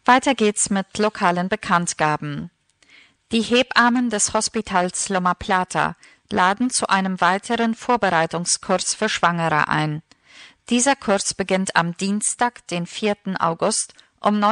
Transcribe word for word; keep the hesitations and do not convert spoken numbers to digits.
Weiter geht's mit lokalen Bekanntgaben. Die Hebammen des Hospitals Loma Plata laden zu einem weiteren Vorbereitungskurs für Schwangere ein. Dieser Kurs beginnt am Dienstag, den vierten August um